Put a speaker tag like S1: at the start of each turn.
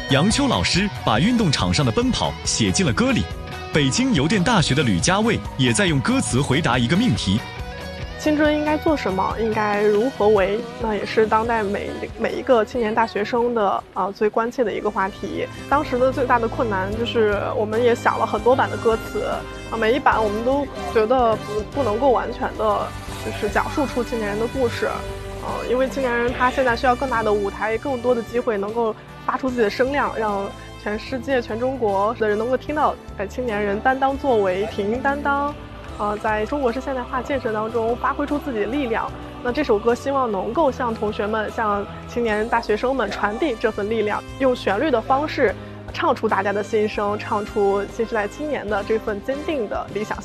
S1: 杨秋老师把运动场上的奔跑写进了歌里。北京邮电大学的吕家卫也在用歌词回答一个命题：
S2: 青春应该做什么？应该如何为？那也是当代每一个青年大学生的最关切的一个话题。当时的最大的困难就是我们也想了很多版的歌词每一版我们都觉得不能够完全的，就是讲述出青年人的故事。因为青年人他现在需要更大的舞台，更多的机会能够发出自己的声量，让全世界、全中国的人能够听到，青年人担当作为、挺膺担当，在中国式现代化建设当中发挥出自己的力量。那这首歌希望能够向同学们、向青年大学生们传递这份力量，用旋律的方式唱出大家的心声，唱出新时代青年的这份坚定的理想性。